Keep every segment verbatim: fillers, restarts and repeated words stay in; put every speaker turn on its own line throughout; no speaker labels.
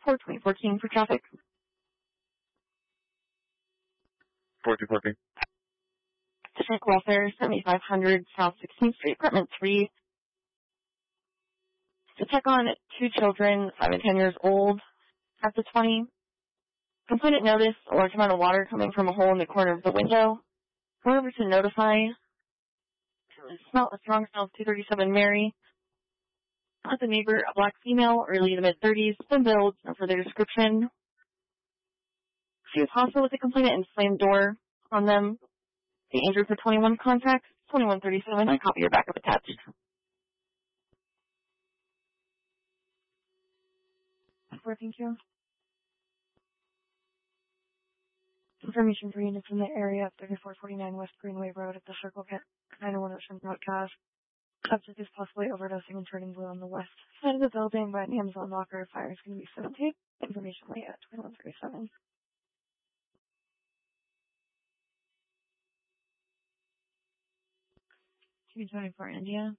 four twenty fourteen for traffic.
fourteen fourteen.
District Welfare, seventy-five hundred South sixteenth Street, Apartment three. To check on two children, five and ten years old, at the twenty. Complainant noticed a large amount of water coming from a hole in the corner of the window. However, to notify, smell a strong smell of two thirty-seven Mary. At the neighbor, a black female, early to mid-thirties, thin build, no further description. She was hostile with the complainant and slammed door on them. The injured for twenty-one contacts, twenty-one thirty-seven. I copy your backup attached. Thank you. Information for units in the area of thirty-four forty-nine West Greenway Road at the Circle nine oh one Ocean broadcast. Subject is possibly overdosing and turning blue on the west side of the building by an Amazon locker. Fire is going to be seventeen. Information late at twenty-one thirty-seven. two twenty-four India.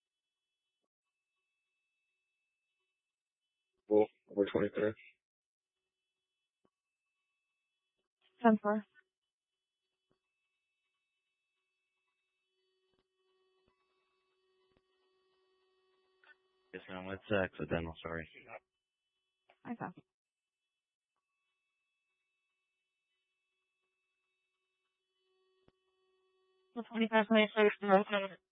Well, we're twenty-three.
ten four.
Yes, ma'am. What's uh, accidental? Sorry.
Okay. The twenty-five twenty-six,